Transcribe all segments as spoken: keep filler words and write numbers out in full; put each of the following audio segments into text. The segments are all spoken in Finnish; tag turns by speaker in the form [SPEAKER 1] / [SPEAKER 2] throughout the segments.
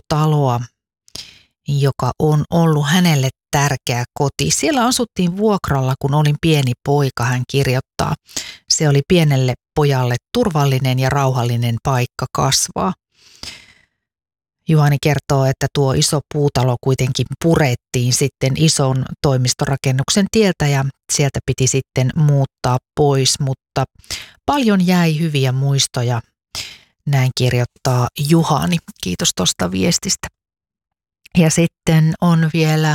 [SPEAKER 1] taloa, joka on ollut hänelle tärkeä koti. Siellä asuttiin vuokralla, kun olin pieni poika, hän kirjoittaa. Se oli pienelle pojalle turvallinen ja rauhallinen paikka kasvaa. Juhani kertoo, että tuo iso puutalo kuitenkin purettiin sitten ison toimistorakennuksen tieltä ja sieltä piti sitten muuttaa pois, mutta paljon jäi hyviä muistoja. Näin kirjoittaa Juhani. Kiitos tuosta viestistä. Ja sitten on vielä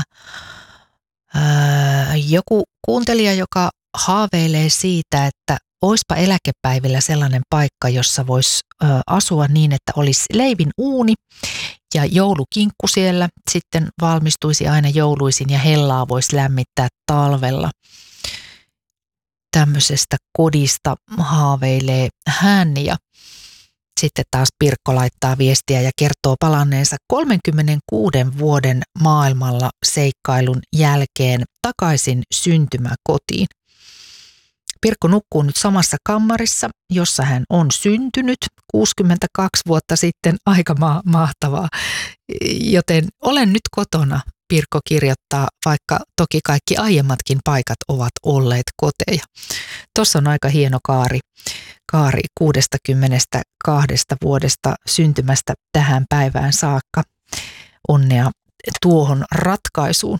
[SPEAKER 1] ää, joku kuuntelija, joka haaveilee siitä, että oispa eläkepäivillä sellainen paikka, jossa voisi asua niin, että olisi leivin uuni ja joulukinkku siellä. Sitten valmistuisi aina jouluisin ja hellaa voisi lämmittää talvella. Tämmöisestä kodista haaveilee hän ja sitten taas Pirkko laittaa viestiä ja kertoo palanneensa kolmenkymmenenkuuden vuoden maailmalla seikkailun jälkeen takaisin syntymäkotiin. Pirkko nukkuu nyt samassa kammarissa, jossa hän on syntynyt kuusikymmentäkaksi vuotta sitten, aika ma- mahtavaa. Joten olen nyt kotona, Pirkko kirjoittaa, vaikka toki kaikki aiemmatkin paikat ovat olleet koteja. Tuossa on aika hieno kaari, kaari kuudestakymmenestäkahdesta vuodesta syntymästä tähän päivään saakka. Onnea tuohon ratkaisuun.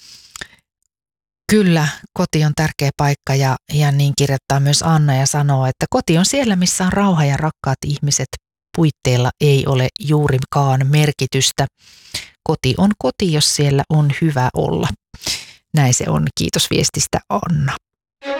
[SPEAKER 1] Kyllä, koti on tärkeä paikka ja, ja niin kirjoittaa myös Anna ja sanoo, että koti on siellä, missä on rauha ja rakkaat ihmiset. Puitteilla ei ole juurikaan merkitystä. Koti on koti, jos siellä on hyvä olla. Näin se on. Kiitos viestistä, Anna.